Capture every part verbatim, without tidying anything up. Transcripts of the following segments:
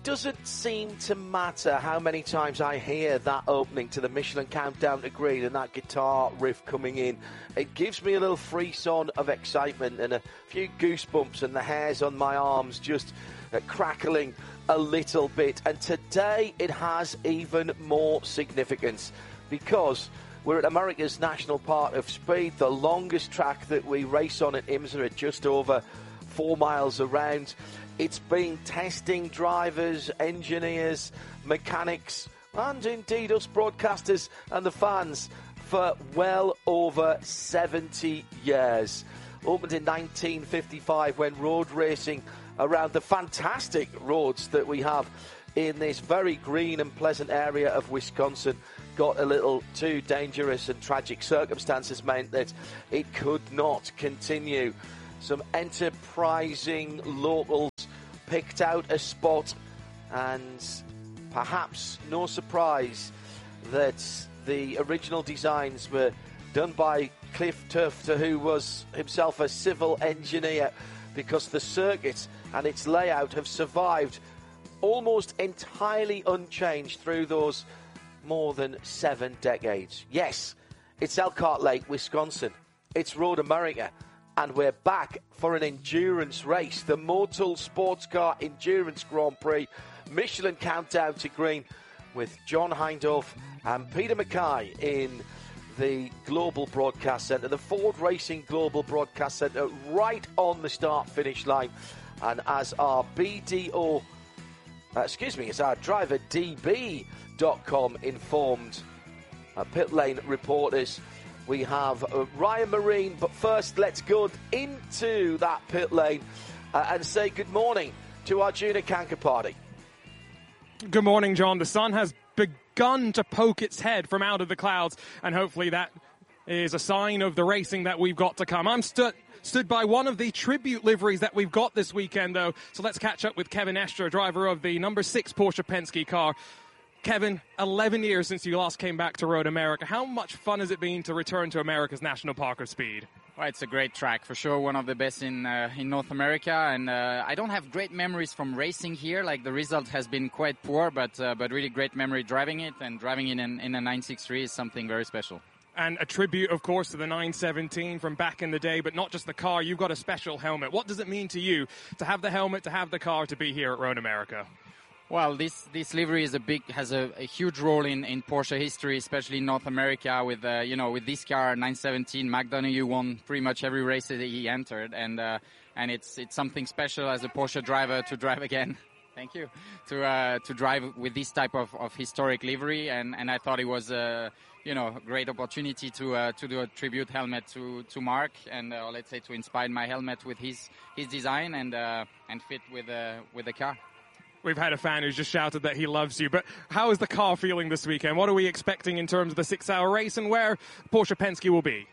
doesn't seem to matter how many times I hear that opening to the Michelin Countdown to Green and that guitar riff coming in. It gives me a little frisson of excitement and a few goosebumps, and the hairs on my arms just uh, crackling a little bit. And today it has even more significance because we're at America's National Park of Speed, the longest track that we race on at IMSA at just over four miles around. It's been testing drivers, engineers, mechanics, and indeed us broadcasters and the fans for well over seventy years. Opened in nineteen fifty-five when road racing around the fantastic roads that we have in this very green and pleasant area of Wisconsin got a little too dangerous, and tragic circumstances meant that it could not continue. Some enterprising locals picked out a spot, and perhaps no surprise that the original designs were done by Cliff Tufte, who was himself a civil engineer, because the circuit and its layout have survived almost entirely unchanged through those more than seven decades. Yes, it's Elkhart Lake, Wisconsin. It's Road America. And we're back for an endurance race, the Motul Sports Car Endurance Grand Prix, Michelin Countdown to Green, with John Hindhaugh and Peter Mackay in the Global Broadcast Centre, the Ford Racing Global Broadcast Centre, right on the start-finish line. And as our B D O, uh, excuse me, as our driver D B dot com informed, uh, pit lane reporters, we have uh, Ryan Marine, but first let's go into that pit lane uh, and say good morning to Arjuna Kankapati. Good morning, John. The sun has begun to poke its head from out of the clouds, and hopefully that is a sign of the racing that we've got to come. I'm stood stood by one of the tribute liveries that we've got this weekend, though, so let's catch up with Kevin Estre, driver of the number six Porsche Penske car. Kevin, eleven years since you last came back to Road America. How much fun has it been to return to America's National Park of Speed? Well, it's a great track, for sure, one of the best in uh, in North America. And uh, I don't have great memories from racing here. Like, the result has been quite poor, but uh, but really great memory driving it. And driving it in, in a nine sixty-three is something very special. And a tribute, of course, to the nine seventeen from back in the day, but not just the car. You've got a special helmet. What does it mean to you to have the helmet, to have the car, to be here at Road America? Well, this this livery is a big has a, a huge role in, in Porsche history, especially in North America. With uh, you know with this car, nine seventeen, Mark Donohue won pretty much every race that he entered, and uh, and it's it's something special as a Porsche driver to drive again. Thank you to uh, to drive with this type of, of historic livery, and, and I thought it was a you know a great opportunity to uh, to do a tribute helmet to to Mark, and uh, let's say to inspire my helmet with his his design and uh, and fit with uh, with the car. We've had a fan who's just shouted that he loves you, but how is the car feeling this weekend? What are we expecting in terms of the six-hour race and where Porsche Penske will be?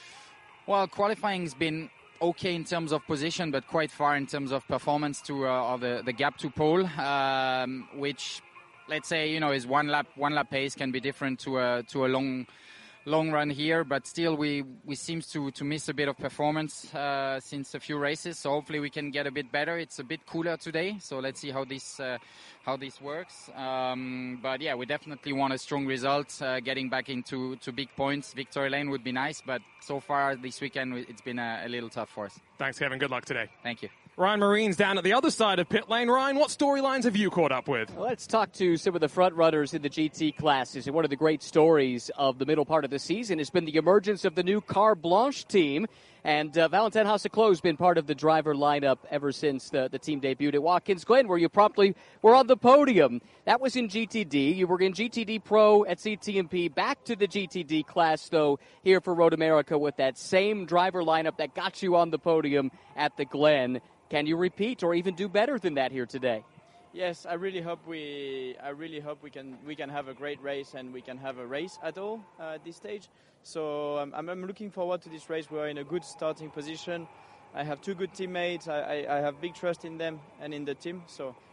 Well, qualifying's been okay in terms of position, but quite far in terms of performance to uh, or the, the gap to pole, um, which, let's say, you know, is one lap one lap pace can be different to a to a long long run here, but still we we seems to to miss a bit of performance uh, since a few races. So hopefully we can get a bit better. It's a bit cooler today, so let's see how this uh, how this works. Um, but yeah, we definitely want a strong result. Uh, getting back into to big points, victory lane would be nice, but so far this weekend it's been a, a little tough for us. Thanks, Kevin. Good luck today. Thank you. Ryan Marine's down at the other side of pit lane. Ryan, what storylines have you caught up with? Well, let's talk to some of the front runners in the G T classes. And one of the great stories of the middle part of the season has been the emergence of the new Car Blanche team. And uh, Valentin Haseclau has been part of the driver lineup ever since the, the team debuted at Watkins Glen, where you promptly were on the podium. That was in G T D. You were in G T D Pro at C T M P. Back to the G T D class, though, here for Road America with that same driver lineup that got you on the podium at the Glen. Can you repeat or even do better than that here today? Yes, I really hope we. I really hope we can. We can have a great race, and we can have a race at all uh, at this stage. So um, I'm, I'm looking forward to this race. We're in a good starting position. I have two good teammates. I, I, I have big trust in them and in the team. So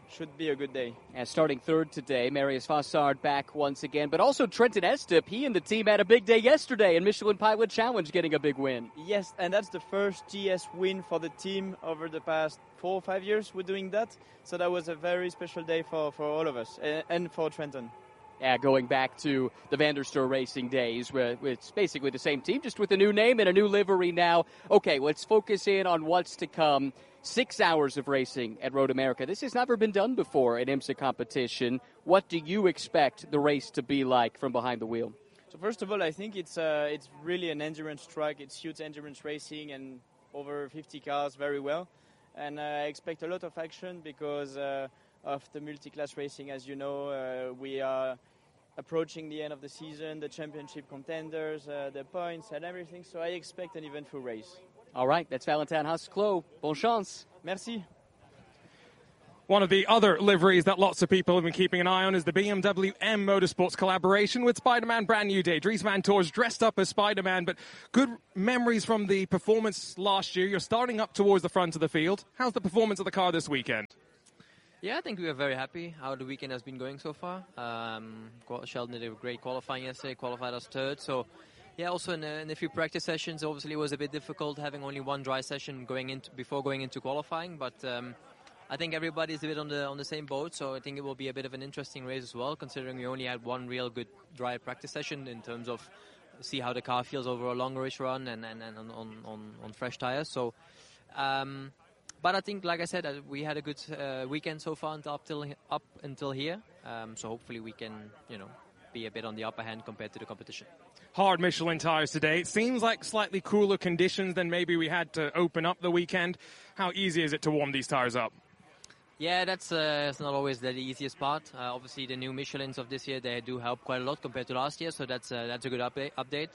should be a good day. And starting third today, Marius Fassard back once again, but also Trenton Estep. He and the team had a big day yesterday in Michelin Pilot Challenge, getting a big win. Yes, and that's the first G S win for the team over the past four or five years we're doing that. So that was a very special day for, for all of us and, and for Trenton. Yeah, going back to the Vanderstur Racing days, where it's basically the same team, just with a new name and a new livery now. Okay, let's focus in on what's to come. Six hours of racing at Road America. This has never been done before in IMSA competition. What do you expect the race to be like from behind the wheel? So first of all, I think it's uh, it's really an endurance track. It's huge endurance racing and over fifty cars very well. And uh, I expect a lot of action because uh, of the multi-class racing. As you know, uh, we are approaching the end of the season, the championship contenders, uh, the points and everything. So I expect an eventful race. All right, that's Valentin Hasse-Clos. Bon chance. Merci. One of the other liveries that lots of people have been keeping an eye on is the B M W M Motorsports collaboration with Spider-Man Brand New Day. Dries Vanthoor's dressed up as Spider-Man, but good memories from the performance last year. You're starting up towards the front of the field. How's the performance of the car this weekend? Yeah, I think we are very happy how the weekend has been going so far. Um, Sheldon did a great qualifying yesterday, qualified as third. So, yeah, also in a, in a few practice sessions, obviously it was a bit difficult having only one dry session going into before going into qualifying. But um, I think everybody's a bit on the on the same boat. So I think it will be a bit of an interesting race as well, considering we only had one real good dry practice session in terms of see how the car feels over a longerish run and, and, and on, on, on fresh tires. So. Um, But I think, like I said, uh, we had a good uh, weekend so far until up, till, up until here. Um, so hopefully we can, you know, be a bit on the upper hand compared to the competition. Hard Michelin tires today. It seems like slightly cooler conditions than maybe we had to open up the weekend. How easy is it to warm these tires up? Yeah, that's, uh, that's not always the easiest part. Uh, obviously, the new Michelins of this year, they do help quite a lot compared to last year. So that's uh, that's a good update. update.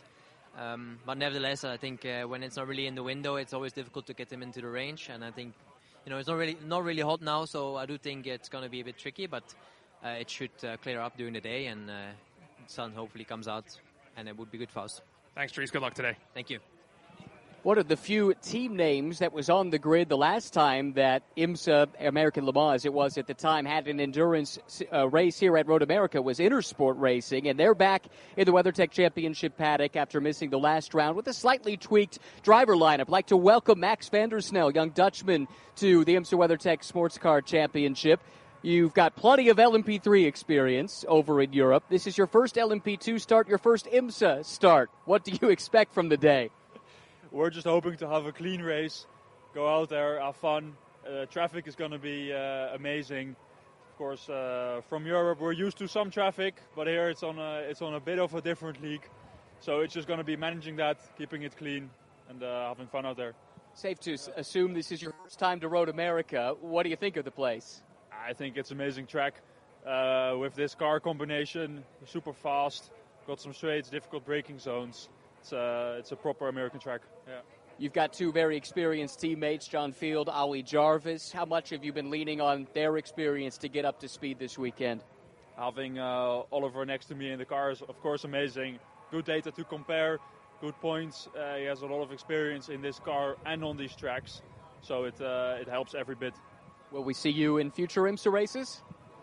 Um, but nevertheless, I think uh, when it's not really in the window, it's always difficult to get them into the range. And I think, you know, it's not really not really hot now, so I do think it's going to be a bit tricky. But uh, it should uh, clear up during the day, and uh, the sun hopefully comes out, and it would be good for us. Thanks, Dries. Good luck today. Thank you. One of the few team names that was on the grid the last time that IMSA, American Le Mans, as it was at the time, had an endurance uh, race here at Road America was Intersport Racing, and they're back in the WeatherTech Championship paddock after missing the last round with a slightly tweaked driver lineup. I'd like to welcome Max van der Snel, young Dutchman, to the IMSA WeatherTech Sports Car Championship. You've got plenty of L M P three experience over in Europe. This is your first L M P two start, your first IMSA start. What do you expect from the day? We're just hoping to have a clean race, go out there, have fun. Uh, traffic is going to be uh, amazing. Of course, uh, from Europe we're used to some traffic, but here it's on a, it's on a bit of a different league. So it's just going to be managing that, keeping it clean, and uh, having fun out there. Safe to assume this is your first time to Road America. What do you think of the place? I think it's an amazing track. Uh, with this car combination, super fast, got some straights, difficult braking zones. It's a, it's a proper American track. Yeah. You've got two very experienced teammates, John Field, Ollie Jarvis. How much have you been leaning on their experience to get up to speed this weekend? Having uh, Oliver next to me in the car is, of course, amazing. Good data to compare, good points. Uh, he has a lot of experience in this car and on these tracks, so it uh, it helps every bit. Will we see you in future IMSA races?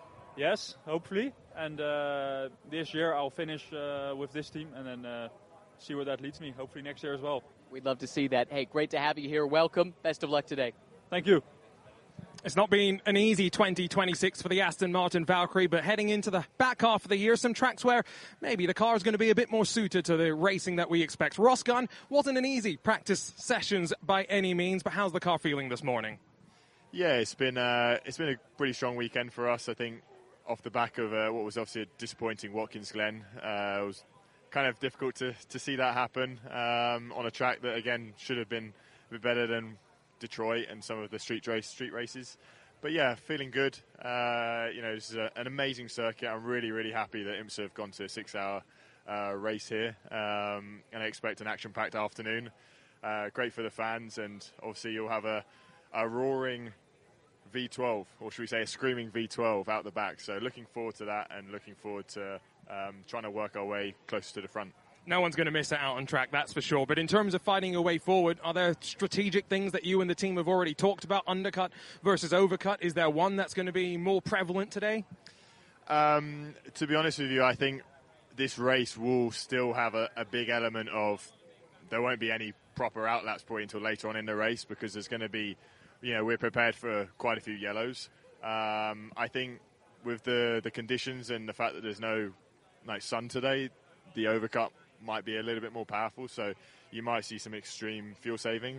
Yes, hopefully. And uh, this year I'll finish uh, with this team and then uh, see where that leads me, hopefully next year as well. We'd love to see that. Hey, great to have you here. Welcome. Best of luck today. Thank you. It's not been an easy twenty twenty-six for the Aston Martin Valkyrie, but heading into the back half of the year, some tracks where maybe the car is going to be a bit more suited to the racing that we expect. Ross Gunn wasn't an easy practice sessions by any means, but how's the car feeling this morning? Yeah, it's been uh, it's been a pretty strong weekend for us. I think off the back of uh, what was obviously a disappointing Watkins Glen, uh, it was kind of difficult to, to see that happen um, on a track that again should have been a bit better than Detroit and some of the street race street races. But yeah, feeling good. Uh, you know, this is a, an amazing circuit. I'm really really happy that IMSA have gone to a six-hour uh, race here, um, and I expect an action-packed afternoon. Uh, great for the fans, and obviously you'll have a, a roaring V twelve, or should we say a screaming V twelve out the back. So looking forward to that, and looking forward to um, trying to work our way closer to the front. No one's going to miss it out on track, that's for sure. But in terms of fighting your way forward, are there strategic things that you and the team have already talked about, undercut versus overcut? Is there one that's going to be more prevalent today? Um, to be honest with you, I think this race will still have a, a big element of, there won't be any proper outlaps probably until later on in the race, because there's going to be, you know, we're prepared for quite a few yellows. Um, I think with the, the conditions and the fact that there's no like sun today, the overcut might be a little bit more powerful, so you might see some extreme fuel saving.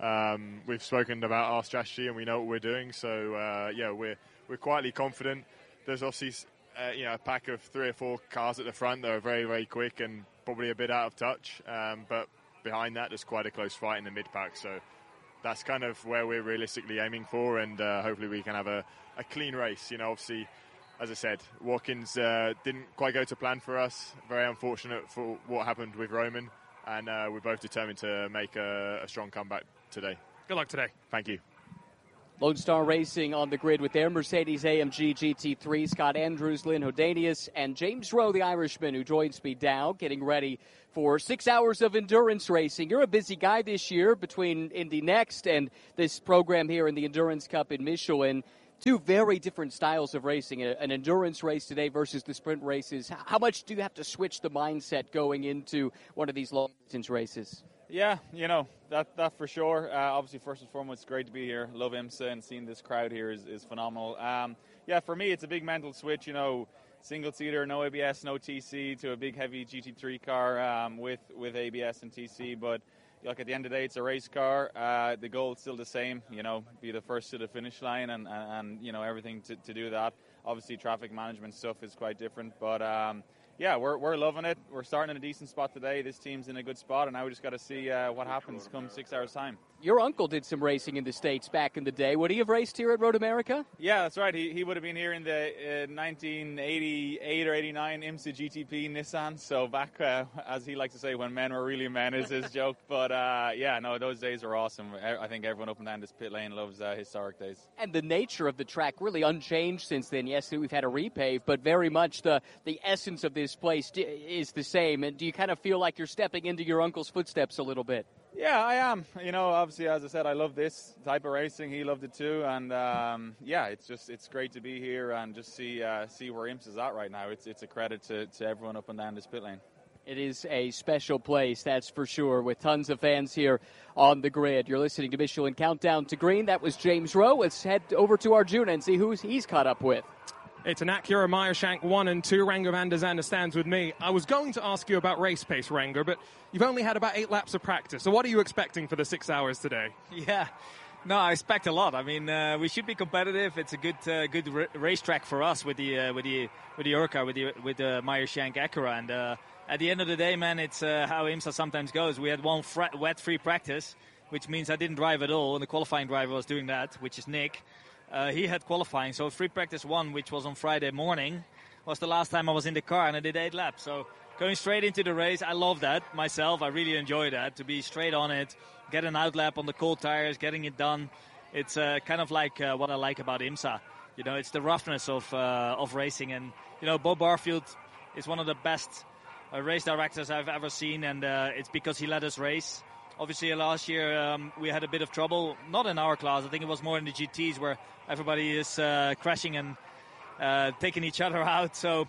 Um, we've spoken about our strategy and we know what we're doing, so uh, yeah, we're we're quietly confident. There's obviously uh, you know, a pack of three or four cars at the front that are very, very quick and probably a bit out of touch, um, but behind that there's quite a close fight in the mid-pack, so that's kind of where we're realistically aiming for, and uh, hopefully we can have a, a clean race. You know, obviously, as I said, Watkins uh, didn't quite go to plan for us. Very unfortunate for what happened with Roman, and uh, we're both determined to make a, a strong comeback today. Good luck today. Thank you. Lone Star Racing on the grid with their Mercedes A M G G T three, Scott Andrews, Lynn Hodanius, and James Rowe, the Irishman, who joins me now, getting ready for six hours of endurance racing. You're a busy guy this year between Indy Next and this program here in the Endurance Cup in Michelin. Two very different styles of racing, an endurance race today versus the sprint races. How much do you have to switch the mindset going into one of these long-distance races? Yeah, you know, that that for sure. Uh, obviously, first and foremost, it's great to be here. Love IMSA, and seeing this crowd here is, is phenomenal. Um, yeah, for me, it's a big mental switch, you know, single-seater, no A B S, no T C, to a big, heavy G T three car um, with, with A B S and T C. But, like, at the end of the day, it's a race car. Uh, the goal is still the same, you know, be the first to the finish line and, and, and you know, everything to, to do that. Obviously, traffic management stuff is quite different, but... Um, Yeah, we're we're loving it. We're starting in a decent spot today. This team's in a good spot, and now we just got to see uh, what happens come six hours' time. Your uncle did some racing in the States back in the day. Would he have raced here at Road America? Yeah, that's right. He he would have been here in the uh, nineteen eighty-eight or eighty-nine IMSA G T P Nissan. So back, uh, as he likes to say, when men were really men is his joke. But uh, yeah, no, those days were awesome. I think everyone up and down this pit lane loves uh, historic days. And the nature of the track really unchanged since then. Yes, we've had a repave, but very much the, the essence of this place is the same. And do you kind of feel like you're stepping into your uncle's footsteps a little bit? Yeah, I am. You know, obviously, as I said, I love this type of racing. He loved it too, and um, yeah, it's just it's great to be here and just see uh, see where IMSA's at right now. It's it's a credit to, to everyone up and down this pit lane. It is a special place, that's for sure, with tons of fans here on the grid. You're listening to Michelin Countdown to Green. That was James Rowe. Let's head over to Arjuna and see who he's caught up with. It's an Acura Meyershank one and two. Renger van der Zande stands with me. I was going to ask you about race pace, Renger, but you've only had about eight laps of practice. So what are you expecting for the six hours today? Yeah, no, I expect a lot. I mean, uh, we should be competitive. It's a good, uh, good r- racetrack for us with the uh, with the with the Urca, with the with the Meyershank Acura. And uh, at the end of the day, man, it's uh, how IMSA sometimes goes. We had one fra- wet-free practice, which means I didn't drive at all, and the qualifying driver was doing that, which is Nick. Uh, he had qualifying, so free practice one, which was on Friday morning, was the last time I was in the car, and I did eight laps. So going straight into the race, I love that myself. I really enjoy that, to be straight on it, get an outlap on the cold tires, getting it done. It's uh, kind of like uh, what I like about IMSA. You know, it's the roughness of uh, of racing. And, you know, Bo Barfield is one of the best uh, race directors I've ever seen, and uh, it's because he let us race. Obviously, last year um, we had a bit of trouble, not in our class. I think it was more in the G Ts where everybody is uh, crashing and uh, taking each other out. So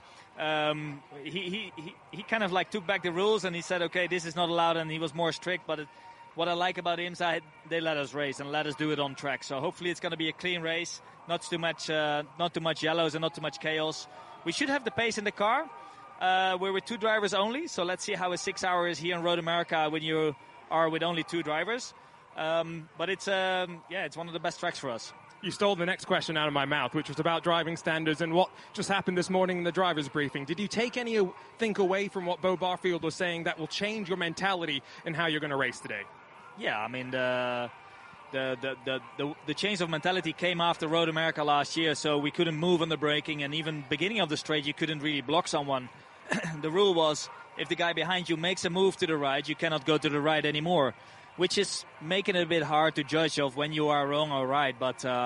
um, he, he, he, he kind of like took back the rules and he said, okay, this is not allowed, and he was more strict. But it, what I like about IMSA, they let us race and let us do it on track. So hopefully it's going to be a clean race, not too much, uh, not too much yellows and not too much chaos. We should have the pace in the car. Uh, we're with two drivers only, so let's see how a six hour is here in Road America when you are with only two drivers. Um, but it's um, yeah, it's one of the best tracks for us. You stole the next question out of my mouth, which was about driving standards and what just happened this morning in the driver's briefing. Did you take anything away from what Bo Barfield was saying that will change your mentality in how you're going to race today? Yeah, I mean, the, the, the, the, the, the change of mentality came after Road America last year, so we couldn't move on the braking, and even beginning of the straight, you couldn't really block someone. The rule was, if the guy behind you makes a move to the right, you cannot go to the right anymore, which is making it a bit hard to judge of when you are wrong or right. But uh,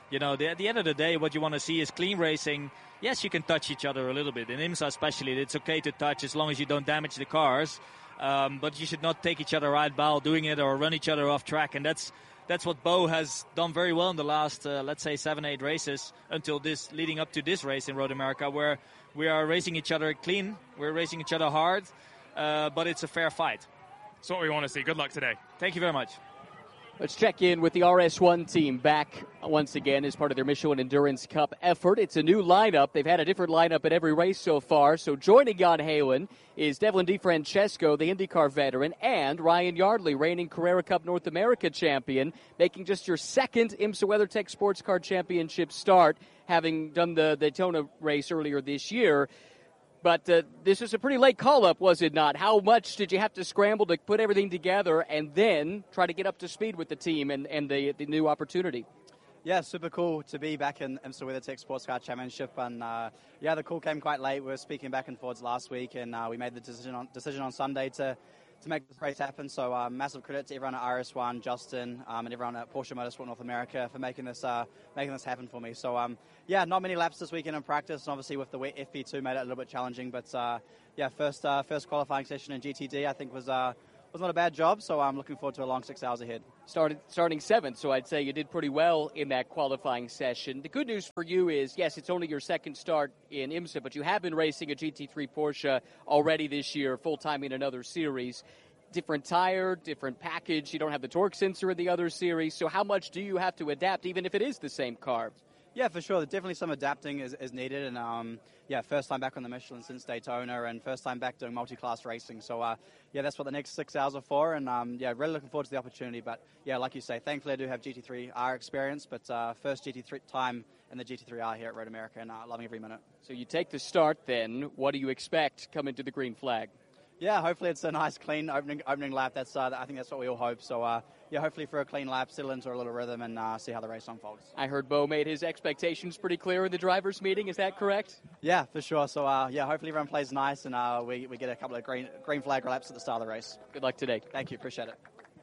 You know, the, at the end of the day, what you want to see is clean racing. Yes, you can touch each other a little bit. In IMSA especially, it's okay to touch as long as you don't damage the cars. Um, but you should not take each other out while doing it or run each other off track. And that's that's what Bo has done very well in the last, uh, let's say, seven, eight races until this, leading up to this race in Road America, where we are racing each other clean. We're racing each other hard, uh, but it's a fair fight. That's what we want to see. Good luck today. Thank you very much. Let's check in with the R S one team back once again as part of their Michelin Endurance Cup effort. It's a new lineup. They've had a different lineup at every race so far. So joining Jan Heylen is Devlin DiFrancesco, the IndyCar veteran, and Ryan Yardley, reigning Carrera Cup North America champion, making just your second IMSA WeatherTech Sports Car Championship start, having done the Daytona race earlier this year. But uh, this was a pretty late call-up, was it not? How much did you have to scramble to put everything together and then try to get up to speed with the team and, and the, the new opportunity? Yeah, super cool to be back in IMSA WeatherTech Sports Car Championship. And, uh, yeah, the call came quite late. We were speaking back and forwards last week, and uh, we made the decision on, decision on Sunday to, to make this race happen. So uh, massive credit to everyone at R S one, Justin, um, and everyone at Porsche Motorsport North America for making this uh, making this happen for me. So, um, yeah, not many laps this weekend in practice, and obviously with the wet F P two made it a little bit challenging. But, uh, yeah, first uh, first qualifying session in G T D I think was uh, was not a bad job. So I'm looking forward to a long six hours ahead. Started starting seventh, so I'd say you did pretty well in that qualifying session. The good news for you is, yes, it's only your second start in IMSA, but you have been racing a G T three Porsche already this year, full-time in another series. Different tire, different package. You don't have the torque sensor in the other series. So how much do you have to adapt, even if it is the same car? Yeah, for sure. Definitely some adapting is, is needed. And, um, yeah, first time back on the Michelin since Daytona and first time back doing multi-class racing. So, uh, yeah, that's what the next six hours are for. And, um, yeah, really looking forward to the opportunity. But, yeah, like you say, thankfully I do have G T three R experience. But uh, first G T three time in the G T three R here at Road America, and uh, loving every minute. So you take the start then. What do you expect coming to the green flag? Yeah, hopefully it's a nice, clean opening opening lap. That's uh, I think that's what we all hope. So, uh, yeah, hopefully for a clean lap, settle into a little rhythm, and uh, see how the race unfolds. I heard Bo made his expectations pretty clear in the drivers' meeting. Is that correct? Yeah, for sure. So, uh, yeah, hopefully everyone plays nice, and uh, we, we get a couple of green, green flag laps at the start of the race. Good luck today. Thank you. Appreciate it.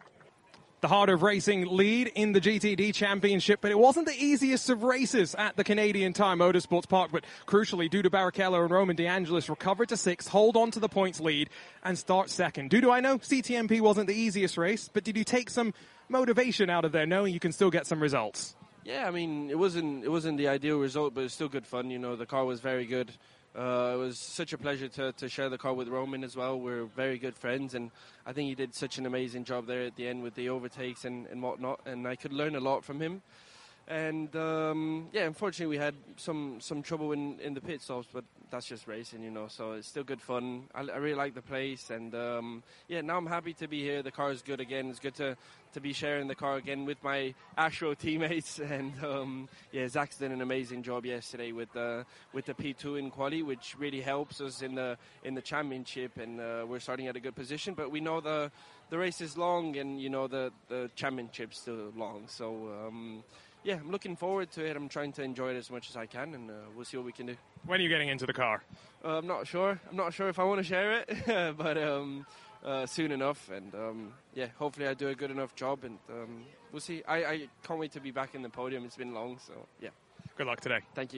The Heart of Racing lead in the G T D Championship, but it wasn't the easiest of races at the Canadian Tire Motorsports Park. But crucially, Duda Barrichello and Roman DeAngelis recovered to sixth, hold on to the points lead, and start second. Duda, I know C T M P wasn't the easiest race, but did you take some motivation out of there, knowing you can still get some results? Yeah, I mean, it wasn't it wasn't the ideal result, but it's still good fun. You know, the car was very good. Uh, it was such a pleasure to, to share the car with Roman as well. We're very good friends, and I think he did such an amazing job there at the end with the overtakes and, and whatnot, and I could learn a lot from him. And, um, yeah, unfortunately we had some, some trouble in, in the pit stops, but that's just racing, you know, so it's still good fun. I, I really like the place, and, um, yeah, now I'm happy to be here. The car is good again. It's good to, to be sharing the car again with my actual teammates, and, um, yeah, Zach's did an amazing job yesterday with, uh, with the P two in quali, which really helps us in the, in the championship, and uh, we're starting at a good position, but we know the, the race is long, and, you know, the, the championship's still long, so, um, yeah, I'm looking forward to it. I'm trying to enjoy it as much as I can, and uh, we'll see what we can do. When are you getting into the car? Uh, I'm not sure. I'm not sure if I want to share it, but um, uh, soon enough. And um, yeah, hopefully I do a good enough job, and um, we'll see. I, I can't wait to be back in the podium. It's been long, so yeah. Good luck today. Thank you.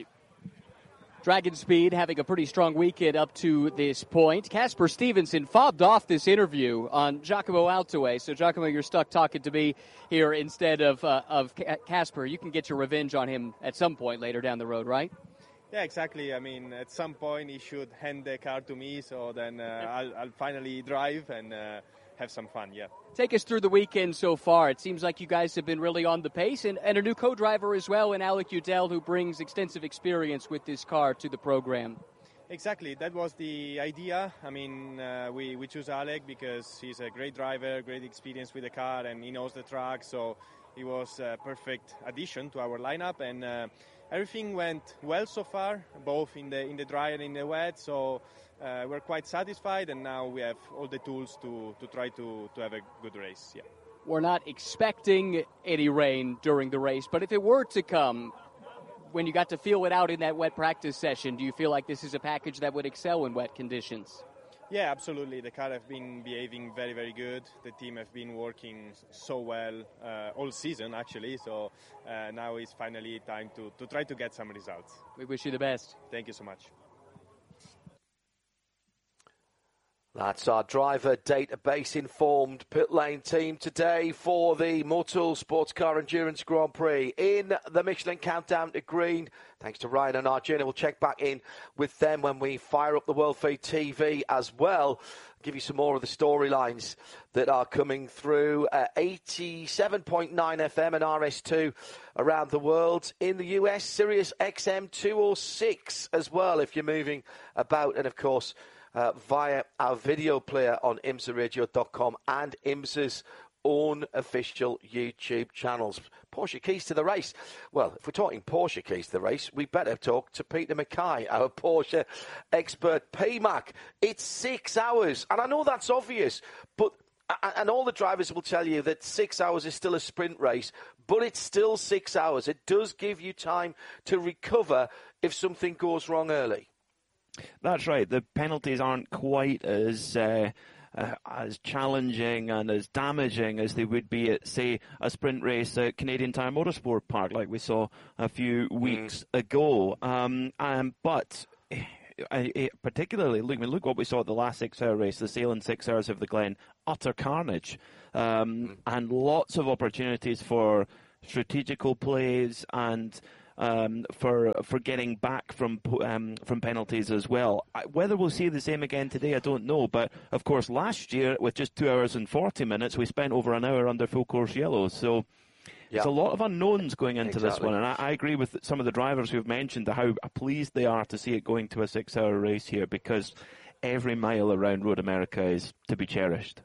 Dragon Speed having a pretty strong weekend up to this point. Casper Stevenson fobbed off this interview on Giacomo Altoe. So, Giacomo, you're stuck talking to me here instead of uh, of Casper. You can get your revenge on him at some point later down the road, right? Yeah, exactly. I mean, at some point he should hand the car to me, so then uh, I'll, I'll finally drive and uh, have some fun, yeah. Take us through the weekend so far. It seems like you guys have been really on the pace, and, and a new co-driver as well in Alec Udell, who brings extensive experience with this car to the program. Exactly, that was the idea. I mean, uh, we, we choose Alec because he's a great driver, great experience with the car, and he knows the track, so he was a perfect addition to our lineup, and uh, everything went well so far, both in the in the dry and in the wet, so uh, we're quite satisfied, and now we have all the tools to, to try to, to have a good race. Yeah. We're not expecting any rain during the race, but if it were to come, when you got to feel it out in that wet practice session, do you feel like this is a package that would excel in wet conditions? Yeah, absolutely. The car have been behaving very, very good. The team have been working so well uh, all season, actually. So uh, now it's finally time to, to try to get some results. We wish you the best. Thank you so much. That's our driver database informed pit lane team today for the Motul Sports Car Endurance Grand Prix in the Michelin Countdown to Green. Thanks to Ryan and our journey. We'll check back in with them when we fire up the World Feed T V as well. Give you some more of the storylines that are coming through. Uh, eighty-seven point nine F M and R S two around the world. In the U S, Sirius X M two oh six as well if you're moving about. And, of course, Uh, via our video player on imsa radio dot com and IMSA's own official YouTube channels. Porsche keys to the race. Well, if we're talking Porsche keys to the race, we better talk to Peter Mackay, our Porsche expert. P Mac, it's six hours. And I know that's obvious, but and all the drivers will tell you that six hours is still a sprint race, but it's still six hours. It does give you time to recover if something goes wrong early. That's right. The penalties aren't quite as uh, uh, as challenging and as damaging as they would be at, say, a sprint race at Canadian Tire Motorsport Park, like we saw a few weeks mm. ago. Um, um, but I, I, particularly, look, I mean, look what we saw at the last six-hour race, the Salem Six Hours of the Glen, utter carnage, um, mm. and lots of opportunities for strategical plays and Um, for for getting back from um, from penalties as well. Whether we'll see the same again today, I don't know. But, of course, last year, with just two hours and forty minutes, we spent over an hour under full course yellow. So yeah. There's a lot of unknowns going into exactly. this one. And I, I agree with some of the drivers who've mentioned how pleased they are to see it going to a six-hour race here, because every mile around Road America is to be cherished.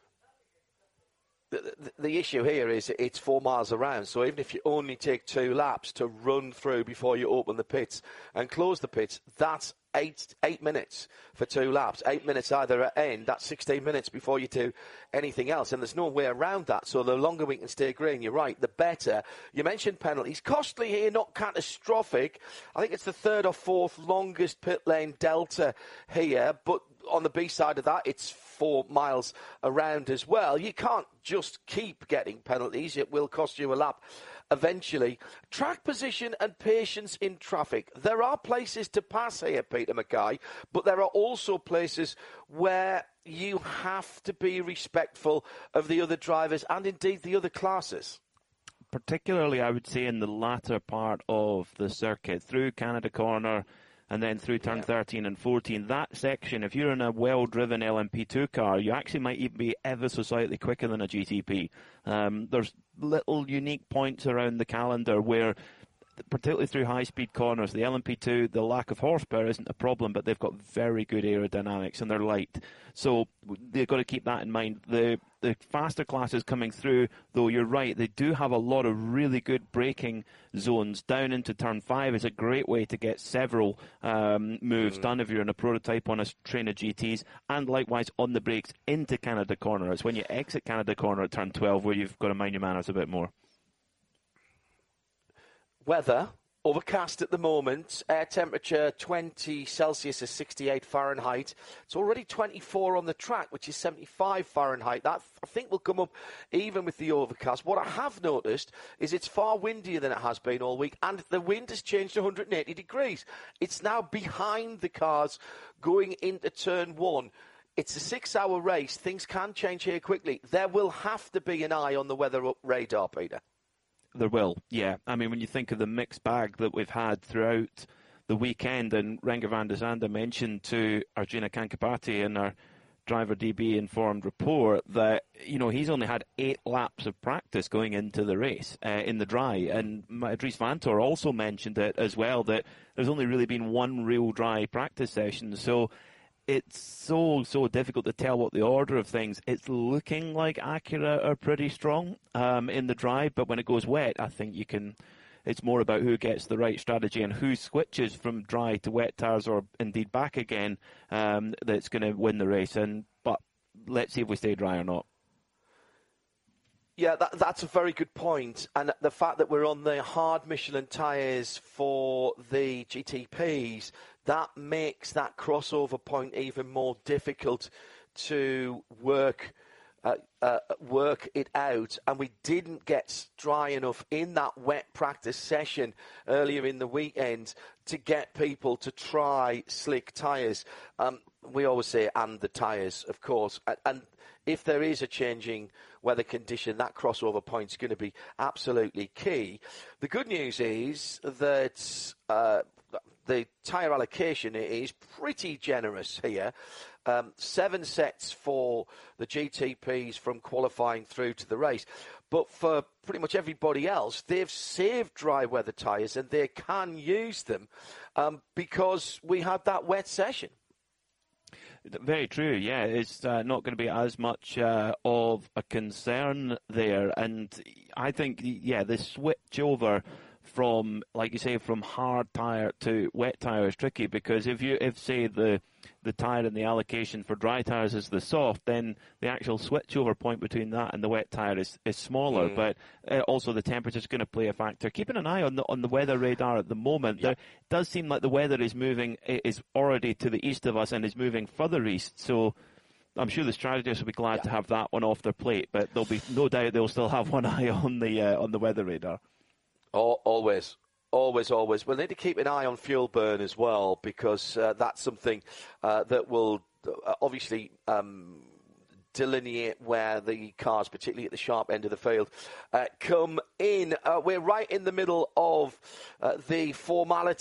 The, the, the issue here is it's four miles around, so even if you only take two laps to run through before you open the pits and close the pits, that's eight eight minutes for two laps. Eight minutes either at end, that's sixteen minutes before you do anything else, and there's no way around that. So the longer we can stay green, you're right, the better. You mentioned penalties. Costly here, not catastrophic. I think it's the third or fourth longest pit lane delta here, but on the B side of that, it's four miles around as well. You can't just keep getting penalties. It will cost you a lap eventually. Track position and patience in traffic. There are places to pass here, Peter Mackay, but there are also places where you have to be respectful of the other drivers and indeed the other classes. Particularly, I would say, in the latter part of the circuit, through Canada Corner and then through turn yeah. thirteen and fourteen, that section, if you're in a well-driven L M P two car, you actually might even be ever so slightly quicker than a G T P. Um, there's little unique points around the calendar where, particularly through high-speed corners, the L M P two, the lack of horsepower isn't a problem, but they've got very good aerodynamics and they're light. So they've got to keep that in mind. The the faster classes coming through, though, you're right, they do have a lot of really good braking zones. Down into turn five is a great way to get several um, moves mm. done if you're in a prototype on a train of G Ts, and likewise on the brakes into Canada Corner. It's when you exit Canada Corner at turn twelve where you've got to mind your manners a bit more. Weather, overcast at the moment. Air temperature twenty Celsius is sixty-eight Fahrenheit. It's already twenty-four on the track, which is seventy-five Fahrenheit. That, I think, will come up even with the overcast. What I have noticed is it's far windier than it has been all week, and the wind has changed to one hundred eighty degrees. It's now behind the cars going into turn one. It's a six-hour race. Things can change here quickly. There will have to be an eye on the weather radar, Peter. There will, yeah. I mean, when you think of the mixed bag that we've had throughout the weekend, and Renger van der Zande mentioned to Arjuna Kankapati in our Driver D B informed report that, you know, he's only had eight laps of practice going into the race uh, in the dry. And Dries Vanthoor also mentioned it as well, that there's only really been one real dry practice session. So it's so, so difficult to tell what the order of things. It's looking like Acura are pretty strong um, in the dry, but when it goes wet, I think you can. It's more about who gets the right strategy and who switches from dry to wet tires, or indeed back again, um, that's going to win the race. And but let's see if we stay dry or not. Yeah, that, that's a very good point. And the fact that we're on the hard Michelin tyres for the G T Ps, that makes that crossover point even more difficult to work uh, uh, work it out. And we didn't get dry enough in that wet practice session earlier in the weekend to get people to try slick tyres. Um, we always say, and the tyres, of course. And, and if there is a changing weather condition, that crossover point is going to be absolutely key. The good news is that uh, the tyre allocation is pretty generous here. Um, seven sets for the G T Ps from qualifying through to the race. But for pretty much everybody else, they've saved dry weather tyres and they can use them um, because we had that wet session. Very true, yeah. It's uh, not going to be as much uh, of a concern there. And I think, yeah, the switch over from, like you say, from hard tyre to wet tyre is tricky, because if, you, if say, the the tyre and the allocation for dry tyres is the soft, then the actual switchover point between that and the wet tyre is, is smaller. Mm. But uh, also the temperature is going to play a factor. Keeping an eye on the on the weather radar at the moment, yeah. There does seem like the weather is moving, is already to the east of us and is moving further east. So I'm sure the strategists will be glad yeah. to have that one off their plate, but there'll be no doubt they'll still have one eye on the uh, on the weather radar. Oh, always. Always, always. We'll need to keep an eye on fuel burn as well, because uh, that's something uh, that will uh, obviously um, delineate where the cars, particularly at the sharp end of the field, uh, come in. Uh, we're right in the middle of uh, the formality